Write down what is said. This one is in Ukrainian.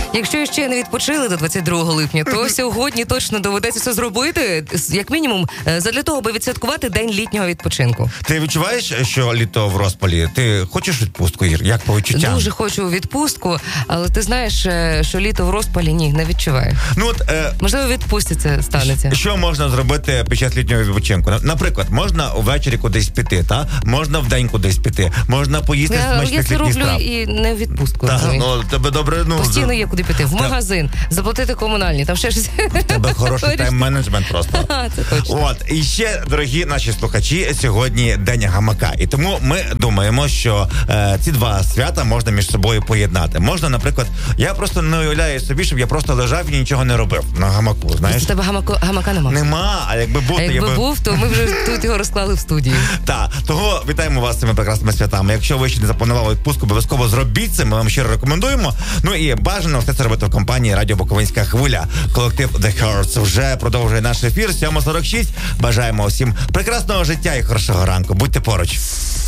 Якщо ще не відпочили до 22 липня, то сьогодні точно доведеться це зробити, як мінімум, задля того, аби відсвяткувати день літнього відпочинку. Ти відчуваєш, що літо в розпалі? Ти хочеш відпустку, Ір? Як по відчуттям? Дуже хочу відпустку, але ти знаєш, що літо в розпалі не відчуваю. Можливо, відпустці це станеться. Що можна зробити під час літнього відпочинку? Наприклад, можна ввечері кудись піти, та? Можна вдень кудись піти, можна поїсти смачних літніх страв. Я це роблю і не в відпустку. Тебе добре, постійно є куди піти. В магазин, заплатити комунальні, там ще щось. Тебе хороший тайм-менеджмент просто. Це точно. І ще, дорогі наші слухачі, сьогодні День гамака. І тому ми думаємо, що ці два свята можна між собою поєднати. Можна, наприклад, я просто не уявляю собі, щоб я просто лежав і нічого не робив на гамаку, знаєш? У тебе гамака нема? Нема, а якби був, то ми вже тут його розклали в студії. Так, того вітаємо вас з цими прекрасними святами. Якщо ви ще не запланували відпустку, обов'язково зробіть це, ми вам щиро рекомендуємо. Ну і бажано все це робити в компанії Радіо Буковинська хвиля. Колектив The Hearts вже продовжує наш ефір. 7:46. Бажаємо усім прекрасного життя і хорошого ранку. Будьте поруч.